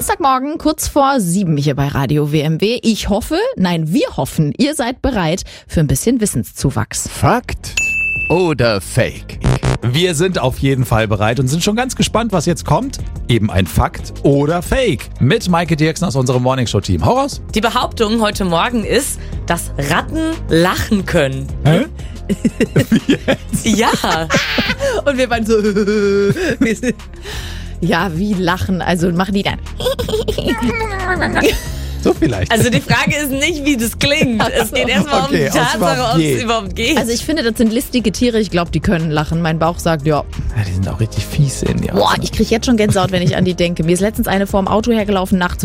Dienstagmorgen, kurz vor 7 hier bei Radio WMW. Wir hoffen, ihr seid bereit für ein bisschen Wissenszuwachs. Fakt oder Fake? Wir sind auf jeden Fall bereit und sind schon ganz gespannt, was jetzt kommt. Eben ein Fakt oder Fake. Mit Maike Dirksen aus unserem Morningshow-Team. Hau raus. Die Behauptung heute Morgen ist, dass Ratten lachen können. Hä? Wie jetzt? Ja. Und wir waren so, ja, wie lachen? Also machen die dann. So vielleicht. Also die Frage ist nicht, wie das klingt. Es geht erstmal um die Okay, Tatsache, ob es überhaupt geht. Also ich finde, das sind listige Tiere. Ich glaube, die können lachen. Mein Bauch sagt, ja. Ja, die sind auch richtig fies in die Boah, ich kriege jetzt schon Gänsehaut, wenn ich an die denke. Mir ist letztens eine vorm Auto hergelaufen, nachts.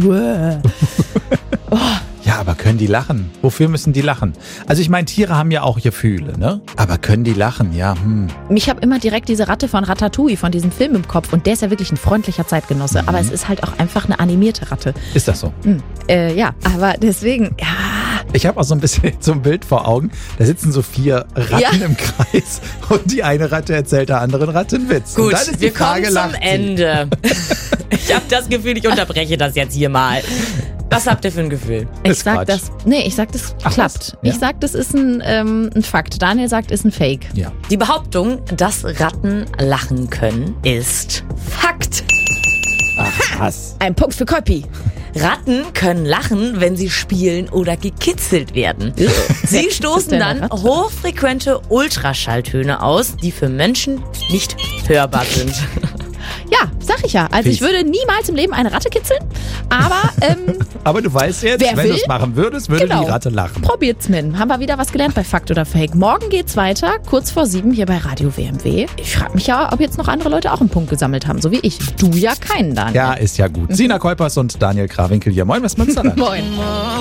Ja, aber können die lachen? Wofür müssen die lachen? Also ich meine, Tiere haben ja auch Gefühle, ne? Aber können die lachen? Ja, Ich habe immer direkt diese Ratte von Ratatouille, von diesem Film im Kopf. Und der ist ja wirklich ein freundlicher Zeitgenosse. Aber es ist halt auch einfach eine animierte Ratte. Ist das so? Ja, aber deswegen, ja. Ich habe auch so ein bisschen so ein Bild vor Augen. Da sitzen so 4 Ratten im Kreis und die eine Ratte erzählt der anderen Ratte einen Witz. Gut, und dann ist wir die Frage, kommen zum lacht sie? Ende. Ich habe das Gefühl, ich unterbreche das jetzt hier mal. Was habt ihr für ein Gefühl? Ich Ist sag Quatsch. das. Nee, ich sag, das Ach, klappt. was? Ja. Ich sag, das ist ein Fakt. Daniel sagt, ist ein Fake. Ja. Die Behauptung, dass Ratten lachen können, ist Fakt. Ach, was? Ein Punkt für Koppi. Ratten können lachen, wenn sie spielen oder gekitzelt werden. Sie stoßen denn dann eine Ratte? hochfrequente Ultraschalltöne aus, die für Menschen nicht hörbar sind. Ja, sag ich ja. Also ich Fies. würde niemals im Leben eine Ratte kitzeln. Aber Aber du weißt jetzt, Wer wenn du will? es machen würdest, würde Genau. die Ratte lachen. probiert's mit. Haben wir wieder was gelernt bei Fakt oder Fake. Morgen geht's weiter, kurz vor 7 hier bei Radio WMW. Ich frage mich ja, ob jetzt noch andere Leute auch einen Punkt gesammelt haben, so wie ich. Du ja keinen, Daniel. Ja, ist ja gut. Sina Kuipers und Daniel Krawinkel hier. Moin, was Münsterland. Moin.